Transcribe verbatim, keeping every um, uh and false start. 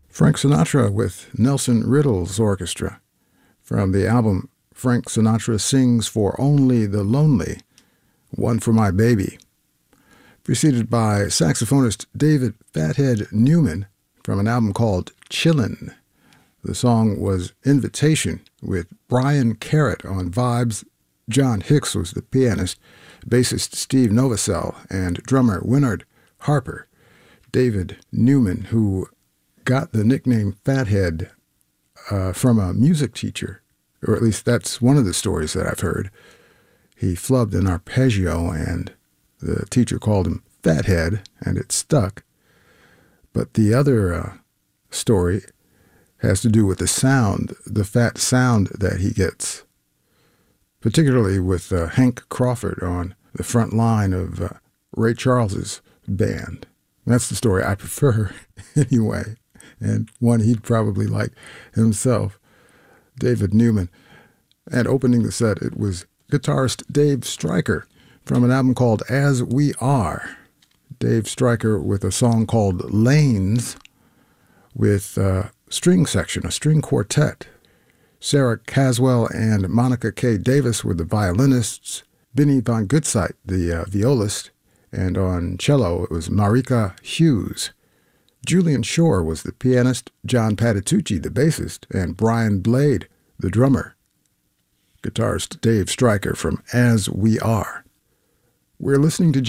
Frank Sinatra with Nelson Riddle's orchestra from the album Frank Sinatra Sings for Only the Lonely, One for My Baby, preceded by saxophonist David Fathead Newman from an album called Chillin'. The song was Invitation with Brian Carrot on vibes. John Hicks was the pianist, bassist Steve Novosel, and drummer Winard Harper. David Newman, who got the nickname Fathead uh, from a music teacher, or at least that's one of the stories that I've heard. He flubbed an arpeggio, and the teacher called him Fathead, and it stuck. But the other uh, story has to do with the sound, the fat sound that he gets, particularly with uh, Hank Crawford on the front line of uh, Ray Charles's band. That's the story I prefer anyway, and one he'd probably like himself, David Newman. And opening the set, it was guitarist Dave Stryker from an album called As We Are. Dave Stryker with a song called Lanes with a string section, a string quartet. Sarah Caswell and Monica K. Davis were the violinists, Benny Von Gutzeit, the uh, violist, and on cello it was Marika Hughes. Julian Shore was the pianist, John Patitucci the bassist, and Brian Blade the drummer. Guitarist Dave Stryker from As We Are. We're listening to